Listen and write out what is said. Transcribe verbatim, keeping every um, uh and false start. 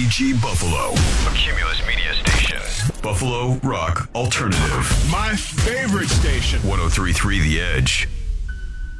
G Buffalo. A Cumulus Media station. Buffalo Rock Alternative. My favorite station. one oh three point three The Edge.